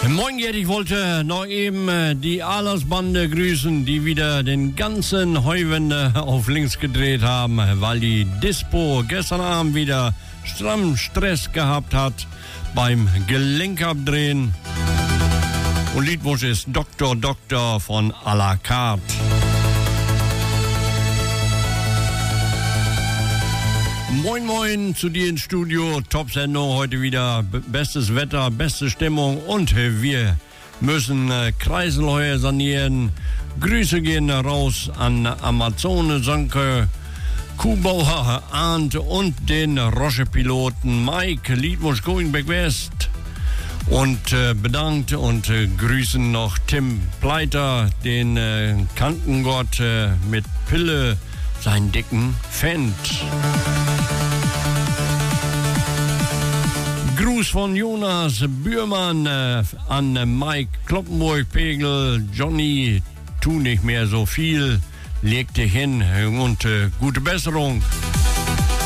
Moin Gerd, ich wollte noch eben die Ahlers-Bande grüßen, die wieder den ganzen Heuwende auf links gedreht haben, weil die Dispo gestern Abend wieder stramm Stress gehabt hat beim Gelenkabdrehen. Und Liedwunsch ist Doktor von à la carte. Moin Moin zu dir ins Studio, Top-Sendung, heute wieder bestes Wetter, beste Stimmung und wir müssen Kreiselheuer sanieren. Grüße gehen raus an Amazone, Sanke, Kuhbauer Arndt und den Roche-Piloten Mike, Liedwunsch Going Back West. Und bedankt und grüßen noch Tim Pleiter, den Kantengott mit Pille, seinen dicken Fendt. Gruß von Jonas Bührmann an Mike Kloppenburg-Pegel. Johnny, tu nicht mehr so viel, leg dich hin und gute Besserung.